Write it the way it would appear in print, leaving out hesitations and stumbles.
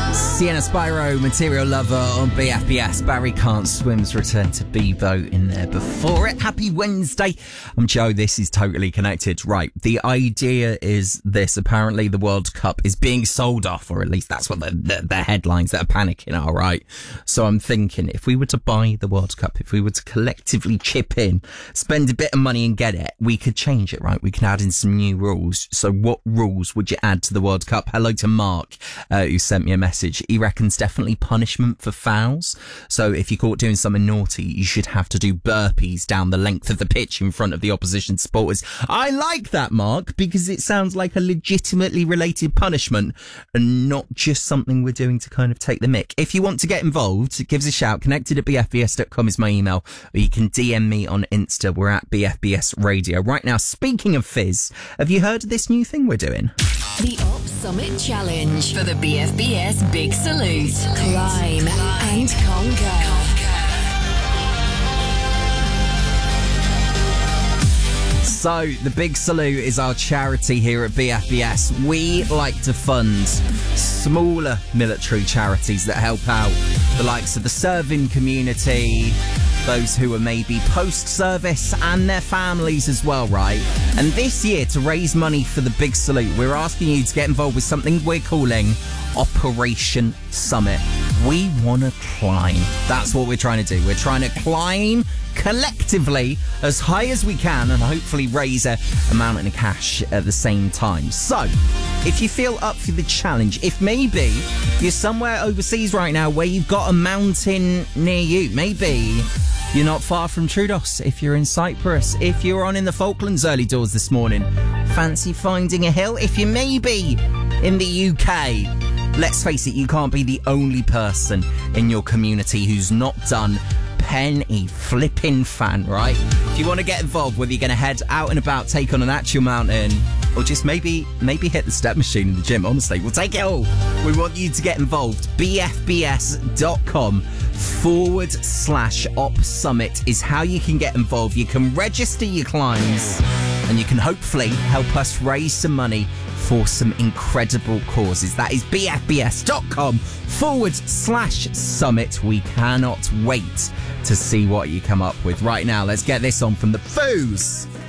Sienna Spyro, Material Lover on BFBS. Barry Can't Swim's return to Bebo in there before it. Happy Wednesday. I'm Joe. This is Totally Connected. Right. The idea is this. Apparently the World Cup is being sold off, or at least that's what the headlines that are panicking are, right? So I'm thinking if we were to buy the World Cup, if we were to collectively chip in, spend a bit of money and get it, we could change it, right? We could add in some new rules. So what rules would you add to the World Cup? Hello to Mark, who sent me a message. He reckons definitely punishment for fouls. So if you're caught doing something naughty, you should have to do burpees down the length of the pitch in front of the opposition supporters. I like that, Mark, because it sounds like a legitimately related punishment and not just something we're doing to kind of take the mick. If you want to get involved, give us a shout. connected@bfbs.com is my email, or you can DM me on Insta. We're at BFBS Radio. Right now, speaking of fizz, have you heard of this new thing we're doing? The Op Summit Challenge for the BFBS Big Salute. Climb and conquer. So, the Big Salute is our charity here at BFBS. We like to fund smaller military charities that help out the likes of the serving community, those who are maybe post-service, and their families as well, right? And this year, to raise money for the Big Salute, we're asking you to get involved with something we're calling Operation Summit. We want to climb. That's what we're trying to do. We're trying to climb collectively as high as we can and hopefully raise a mountain of cash at the same time. So, if you feel up for the challenge, if maybe you're somewhere overseas right now where you've got a mountain near you, maybe you're not far from Troodos, if you're in Cyprus, if you're on in the Falklands early doors this morning, fancy finding a hill, if you may be in the UK, let's face it, you can't be the only person in your community who's not done penny flipping fan, right? If you want to get involved, whether you're going to head out and about, take on an actual mountain, or just maybe hit the step machine in the gym, honestly, we'll take it all. We want you to get involved. BFBS.com/Op Summit is how you can get involved. You can register your climbs and you can hopefully help us raise some money for some incredible causes. That is BFBS.com/Summit. We cannot wait to see what you come up with. Right now, let's get this on from the Foos.